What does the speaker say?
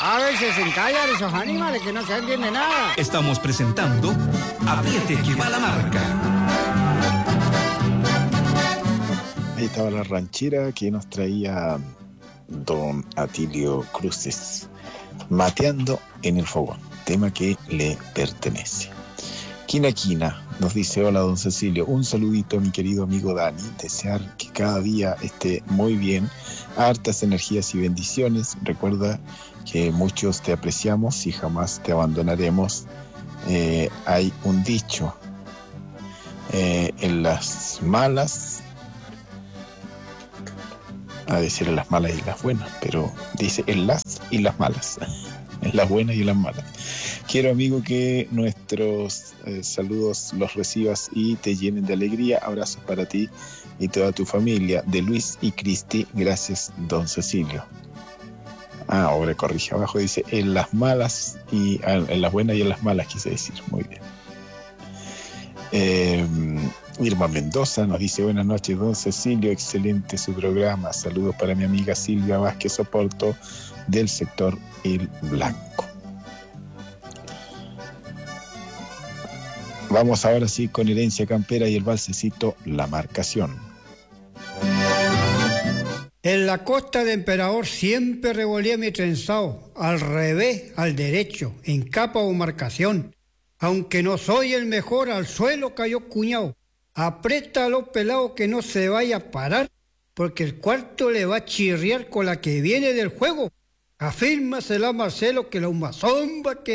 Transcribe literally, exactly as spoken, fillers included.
A ver si se encallan esos animales que no se entiende nada. Estamos presentando Apriete que va la marca. Ahí estaba la ranchera que nos traía don Atilio Cruces, Mateando en el Fogón, tema que le pertenece. Quina Quina nos dice: hola don Cecilio, un saludito a mi querido amigo Dani, desear que cada día esté muy bien, hartas energías y bendiciones. Recuerda que muchos te apreciamos y jamás te abandonaremos. Eh, hay un dicho, eh, en las malas, a decir en las malas y las buenas, pero dice en las y las malas, en las buenas y en las malas. Quiero, amigo, que nuestros eh, saludos los recibas y te llenen de alegría. Abrazos para ti y toda tu familia. De Luis y Cristi. Gracias, don Cecilio. Ah, ahora corrige abajo, dice en las malas y ah, en las buenas y en las malas, quise decir. Muy bien. Eh, Irma Mendoza nos dice: buenas noches, don Cecilio, excelente su programa. Saludos para mi amiga Silvia Vázquez Oporto del sector El Blanco. Vamos ahora sí con Herencia Campera y el valsecito La Marcación. En la costa de Emperador siempre revolía mi trenzado, al revés, al derecho, en capa o marcación. Aunque no soy el mejor, al suelo cayó cuñado. Apriétalo, pelado, que no se vaya a parar, porque el cuarto le va a chirriar con la que viene del juego. Afírmasela, Marcelo, que la humazomba que